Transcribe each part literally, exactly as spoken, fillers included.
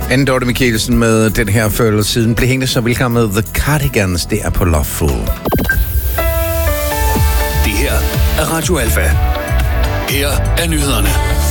Anne Dorte Mikkelsen med den her før siden blev hængende så velkommen med The Cardigans der på Loveful. Det her er Radio Alfa. Her er nyhederne.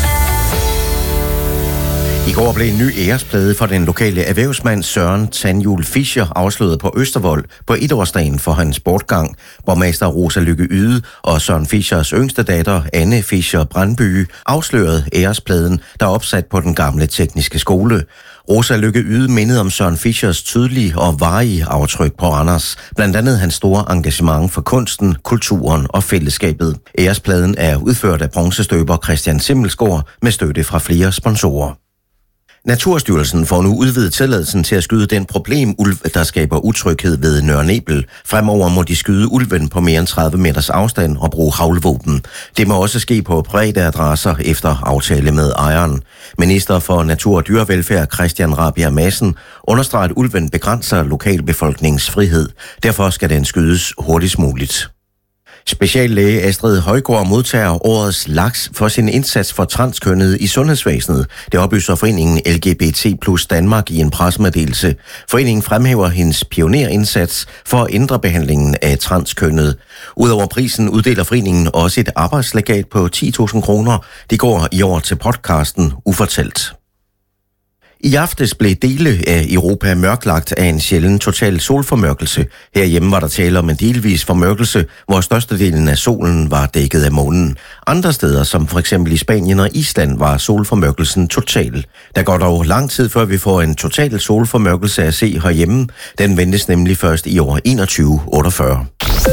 I går blev en ny æresplade for den lokale erhvervsmand Søren Tandhjul Fischer afsløret på Østervold på etårsdagen for hans bortgang. Borgmester Rosa Lykke Yde og Søren Fischers yngste datter Anne Fischer Brandby afslørede ærespladen, der er opsat på den gamle tekniske skole. Rosa Lykke Yde mindede om Søren Fischers tydelige og varige aftryk på Randers, blandt andet hans store engagement for kunsten, kulturen og fællesskabet. Ærespladen er udført af bronzestøber Christian Simmelsgaard med støtte fra flere sponsorer. Naturstyrelsen får nu udvidet tilladelsen til at skyde den problemulv, der skaber utryghed ved Nørre Nebel. Fremover må de skyde ulven på mere end tredive meters afstand og bruge haglvåben. Det må også ske på private adresser efter aftale med ejeren. Minister for Natur- og Dyrevelfærd Christian Rabjerg Madsen understreger, at ulven begrænser lokalbefolkningens frihed. Derfor skal den skydes hurtigst muligt. Speciallæge Astrid Højgaard modtager årets laks for sin indsats for transkønnede i sundhedsvæsenet. Det oplyser foreningen L G B T plus Danmark i en pressemeddelelse. Foreningen fremhæver hendes pionerindsats for at ændre behandlingen af transkønnede. Udover prisen uddeler foreningen også et arbejdslegat på ti tusind kroner. Det går i år til podcasten Ufortalt. I aftes blev dele af Europa mørklagt af en sjælden total solformørkelse. Herhjemme var der tale om en delvis formørkelse, hvor størstedelen af solen var dækket af månen. Andre steder, som for eksempel i Spanien og Island, var solformørkelsen total. Der går dog lang tid, før vi får en total solformørkelse at se herhjemme. Den ventes nemlig først i år enogtyve otteogfyrre.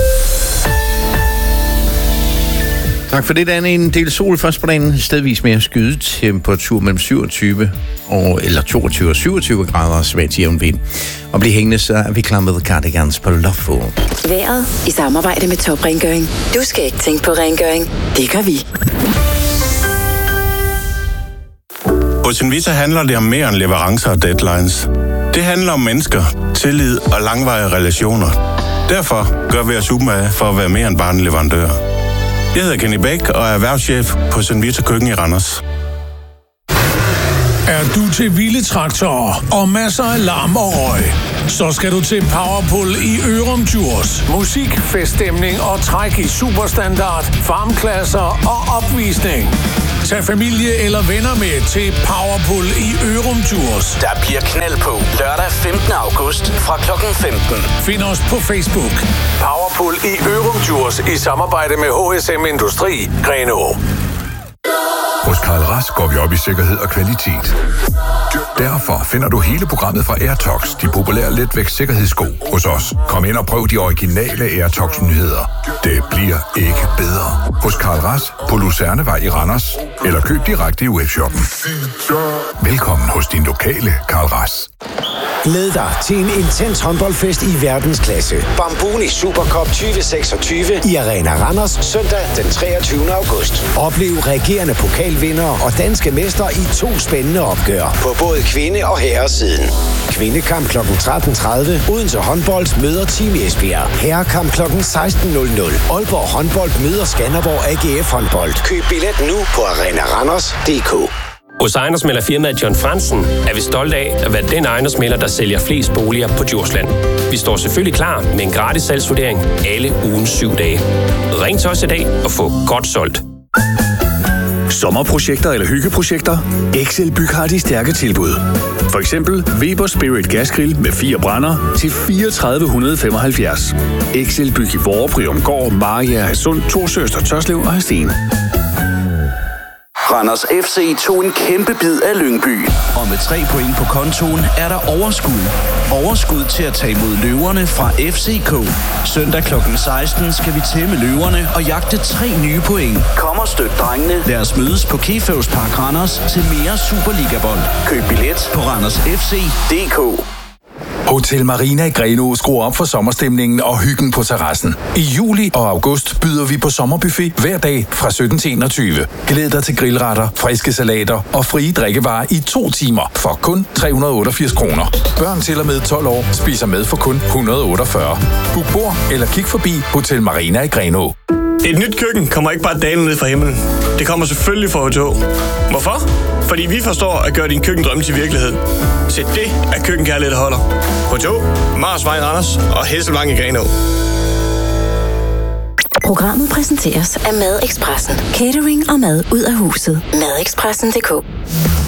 Tak for det, der er en del sol først på dagen. Stedvis mere skyde temperatur mellem syvogtyve og, eller toogtyve og syvogtyve grader svagt jævn vind. Og blive hængende, så er vi klar med The Cardigans på Loveful. Været i samarbejde med Top Rengøring. Du skal ikke tænke på rengøring. Det gør vi. Hos Invita handler det om mere end leverancer og deadlines. Det handler om mennesker, tillid og langvarige relationer. Derfor gør vi os umage for at være mere end bare en leverandør. Jeg hedder Kenny Bæk og er erhvervschef på Invita Køkken i Randers. Er du til vilde traktorer og masser af larm og røg, så skal du til Powerpull i Ørum Djurs. Musik, feststemning og træk i superstandard, farmklasser og opvisning. Tag familie eller venner med til Powerpull i Ørum Djurs. Der bliver knald på lørdag femtende august fra klokken femten. Find os på Facebook. Powerpull i Ørum Djurs i samarbejde med H S M Industri, Grenaa. Hos Karl Rask går vi op i sikkerhed og kvalitet. Derfor finder du hele programmet fra Airtox, de populære letvægts sikkerhedssko, hos os. Kom ind og prøv de originale Airtox-nyheder. Det bliver ikke bedre. Hos Karl Rask på Lucernevej i Randers. Eller køb direkte i webshoppen. Velkommen hos din lokale Karl Rask. Glæd dig til en intens håndboldfest i verdensklasse. Bambuni Supercup tyve seksogtyve i Arena Randers søndag den treogtyvende august. Oplev regerende pokalvindere og danske mestre i to spændende opgør på både kvinde- og herresiden. Kvindekamp klokken tretten tredive. Odense Håndbold møder Team Esbjerg. Herrekamp klokken seksten nul nul. Aalborg Håndbold møder Skanderborg A G F Håndbold. Køb billet nu på arena randers punktum d k. Hos ejendomsmæglerfirmaet John Fransen er vi stolte af at være den ejendomsmægler, der sælger flest boliger på Djursland. Vi står selvfølgelig klar med en gratis salgsvurdering alle ugens syv dage. Ring til os i dag og få godt solgt. Sommerprojekter eller hyggeprojekter? Excel Byg har de stærke tilbud. For eksempel Weber Spirit Gasgrill med fire brænder til fire tusind tre hundrede femoghalvfjerds. Excel Byg i Vorupry, Gård, Mariager, Hadsund, Torsøster, Tørslev og Hadsten. Randers F C tog en kæmpe bid af Lyngby. Og med tre point på kontoen er der overskud. Overskud til at tage imod løverne fra F C K. Søndag klokken seksten skal vi tæmme løverne og jagte tre nye point. Kom og støt drengene. Lad os mødes på Keføvs Park Randers til mere Superliga-bold. Køb billet på randers f c punktum d k. Hotel Marina i Grenaa skruer op for sommerstemningen og hyggen på terrassen. I juli og august byder vi på sommerbuffet hver dag fra sytten til enogtyve. Glæd dig til grillretter, friske salater og frie drikkevarer i to timer for kun tre hundrede otteogfirs kroner. Børn til og med tolv år spiser med for kun et hundrede otteogfyrre. Book bord eller kig forbi Hotel Marina i Grenaa. Et nyt køkken kommer ikke bare dalende ned fra himlen. Det kommer selvfølgelig fra H to. Hvorfor? Fordi vi forstår at gøre din køkkendrømme til virkelighed. Se, det er køkkenkærlighed, der holder. H to, Marsvej Randers og Hesselvang i Grenaa. Programmet præsenteres af Madexpressen. Catering og mad ud af huset. Madexpressen punktum d k